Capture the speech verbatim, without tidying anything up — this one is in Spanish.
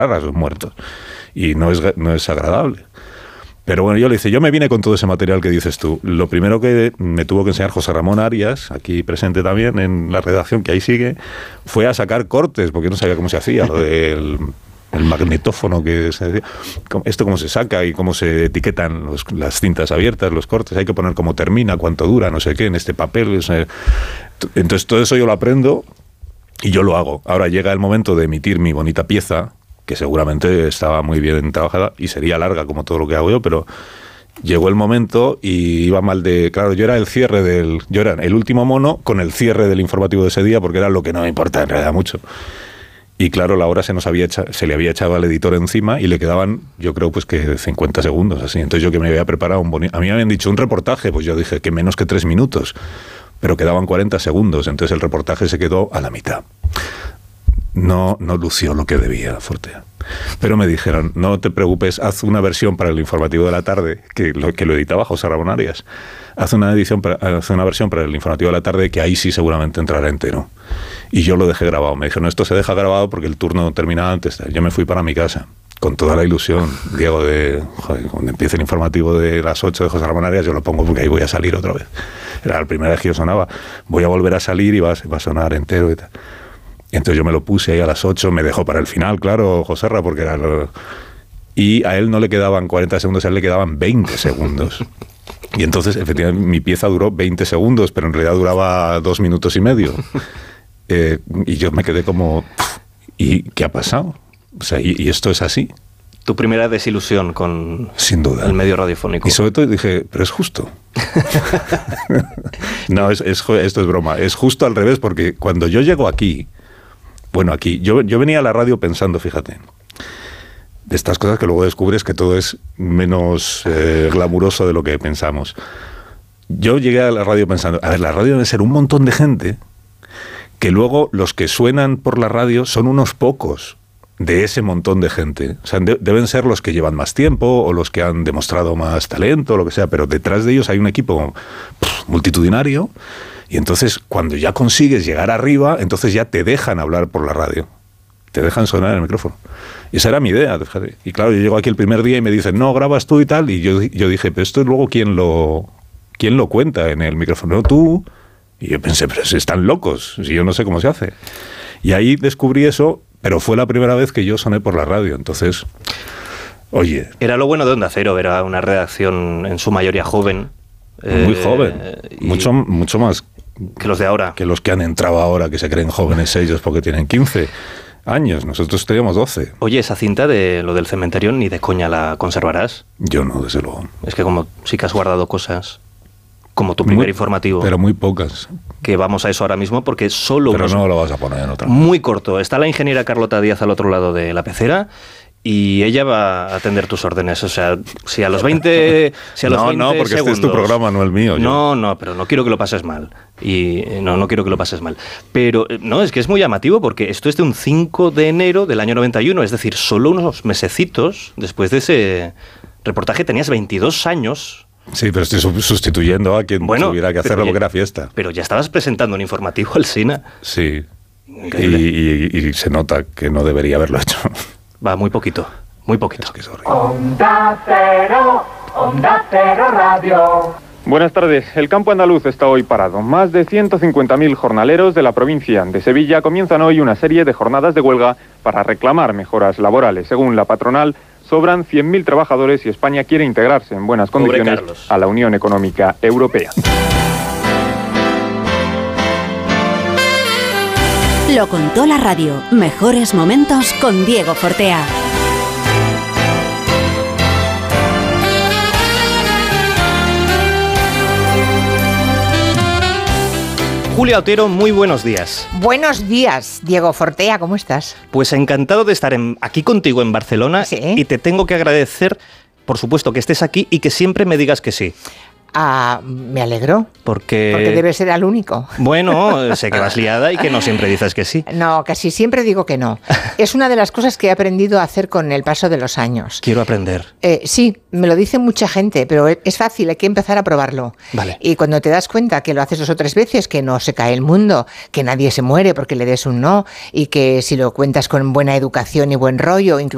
a sus muertos. Y no es, no es agradable. Pero bueno, yo le hice, yo me vine con todo ese material que dices tú. Lo primero que me tuvo que enseñar José Ramón Arias, aquí presente también en la redacción, que ahí sigue, fue a sacar cortes, porque no sabía cómo se hacía, lo del el magnetófono, que se decía, esto cómo se saca y cómo se etiquetan los, las cintas abiertas, los cortes, hay que poner cómo termina, cuánto dura, no sé qué, en este papel. O sea, entonces todo eso yo lo aprendo y yo lo hago. Ahora llega el momento de emitir mi bonita pieza, que seguramente estaba muy bien trabajada y sería larga como todo lo que hago yo, pero llegó el momento y iba mal de... Claro, yo era el cierre del... Yo era el último mono con el cierre del informativo de ese día, porque era lo que no me importa en realidad mucho. Y claro, la hora se nos había echa, se le había echado al editor encima y le quedaban, yo creo, pues que cincuenta segundos, así. Entonces yo que me había preparado un bonito... A mí me habían dicho un reportaje, pues yo dije que menos que tres minutos, pero quedaban cuarenta segundos, entonces el reportaje se quedó a la mitad. No, no lució lo que debía Fortea. Pero me dijeron, no te preocupes, haz una versión para el informativo de la tarde, que lo, que lo editaba José Ramón Arias. Haz una, edición para, haz una versión para el informativo de la tarde que ahí sí seguramente entrará entero. Y yo lo dejé grabado. Me dijeron, esto se deja grabado porque el turno terminaba antes. Yo me fui para mi casa con toda la ilusión, Diego, de joder, cuando empiece el informativo de las ocho de José Ramón Arias, yo lo pongo porque ahí voy a salir otra vez. Era la primera vez que yo sonaba. Voy a volver a salir y va, va a sonar entero y tal. Y entonces yo me lo puse ahí a las ocho, me dejó para el final, claro, Joserra, porque era... Lo... Y a él no le quedaban cuarenta segundos, a él le quedaban veinte segundos. Y entonces, efectivamente, mi pieza duró veinte segundos, pero en realidad duraba dos minutos y medio. Eh, y yo me quedé como... ¿Y qué ha pasado? O sea, ¿y, y esto es así? Tu primera desilusión con Sin duda. el medio radiofónico. Y sobre todo dije, pero es justo. No, es, es, esto es broma. Es justo al revés, porque cuando yo llego aquí... Bueno, aquí, yo, yo venía a la radio pensando, fíjate, de estas cosas que luego descubres que todo es menos eh, glamuroso de lo que pensamos. Yo llegué a la radio pensando, a ver, la radio debe ser un montón de gente, que luego los que suenan por la radio son unos pocos de ese montón de gente. O sea, de, deben ser los que llevan más tiempo o los que han demostrado más talento, o lo que sea, pero detrás de ellos hay un equipo pff, multitudinario. Y entonces, cuando ya consigues llegar arriba, entonces ya te dejan hablar por la radio. Te dejan sonar en el micrófono. Y esa era mi idea, fíjate. Y claro, yo llego aquí el primer día y me dicen, no, grabas tú y tal. Y yo, yo dije, pero esto luego, ¿quién lo, quién lo cuenta en el micrófono? No, tú. Y yo pensé, pero si están locos, si yo no sé cómo se hace. Y ahí descubrí eso, pero fue la primera vez que yo soné por la radio. Entonces, oye... Era lo bueno de Onda Cero, era una redacción en su mayoría joven. Muy eh, joven, mucho, mucho más... que los de ahora. Que los que han entrado ahora, que se creen jóvenes ellos porque tienen quince años. Nosotros teníamos doce. Oye, esa cinta de lo del cementerio ni de coña la conservarás. Yo no, desde luego. Es que como sí que has guardado cosas, como tu primer muy, informativo. Pero muy pocas. Que vamos a eso ahora mismo porque solo... Pero unos, no lo vas a poner en otra. Muy corto. Está la ingeniera Carlota Díaz al otro lado de la pecera... Y ella va a atender tus órdenes. O sea, si a los veinte, si a los no, veinte no, porque segundos, este es tu programa, no el mío. Yo. No, no, pero no quiero que lo pases mal. Y no, no quiero que lo pases mal. Pero no, es que es muy llamativo porque esto es de un cinco de enero del año noventa y uno. Es decir, solo unos mesecitos después de ese reportaje tenías veintidós años. Sí, pero estoy sustituyendo a quien bueno, tuviera que hacerlo ya, porque era fiesta. Pero ya estabas presentando un informativo al SINA. Sí. Y, y, y se nota que no debería haberlo hecho. Va, muy poquito, muy poquito. Es que es horrible. Onda Cero, Onda Cero Radio. Buenas tardes. El campo andaluz está hoy parado. Más de ciento cincuenta mil jornaleros de la provincia de Sevilla comienzan hoy una serie de jornadas de huelga para reclamar mejoras laborales. Según la patronal, sobran cien mil trabajadores y España quiere integrarse en buenas condiciones a la Unión Económica Europea. Lo contó la radio. Mejores momentos con Diego Fortea. Julia Otero, muy buenos días. Buenos días, Diego Fortea, ¿cómo estás? Pues encantado de estar en, aquí contigo en Barcelona. ¿Sí? Y te tengo que agradecer, por supuesto, que estés aquí y que siempre me digas que sí. Ah, me alegro. Porque... Porque debe ser el único. Bueno, sé que vas liada y que no siempre dices que sí. No, casi siempre digo que no. Es una de las cosas que he aprendido a hacer con el paso de los años. Quiero aprender. Eh, sí, me lo dice mucha gente, pero es fácil, hay que empezar a probarlo. Vale. Y cuando te das cuenta que lo haces dos o tres veces, que no se cae el mundo, que nadie se muere porque le des un no, y que si lo cuentas con buena educación y buen rollo, incluso